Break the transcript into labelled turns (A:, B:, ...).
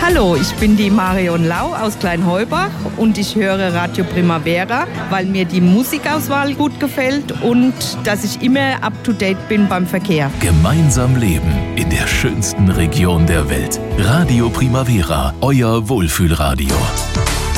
A: Hallo, ich bin die Marion Lau aus Kleinheubach und ich höre Radio Primavera, weil mir die Musikauswahl gut gefällt und dass ich immer up-to-date bin beim Verkehr.
B: Gemeinsam leben in der schönsten Region der Welt. Radio Primavera, euer Wohlfühlradio.